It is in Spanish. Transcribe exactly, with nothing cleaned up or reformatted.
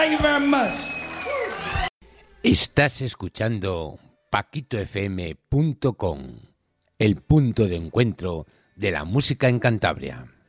Thank you very much. Estás escuchando Paquito F M punto com, el punto de encuentro de la música en Cantabria.